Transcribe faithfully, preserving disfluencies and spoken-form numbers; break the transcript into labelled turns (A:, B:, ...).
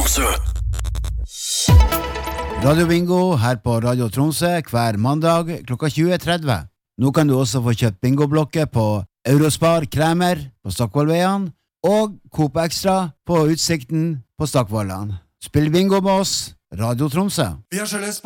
A: Tromsø.
B: Radio Bingo her på Radio Tromsø hver mandag klokka tjue tretti. Nå kan du også få kjøpt bingoblokker på Eurospar Kremer på Stockvollveien og Coop Extra på Utsikten på Stockvollan. Spill bingo med oss, Radio Tromsø.
C: Vi har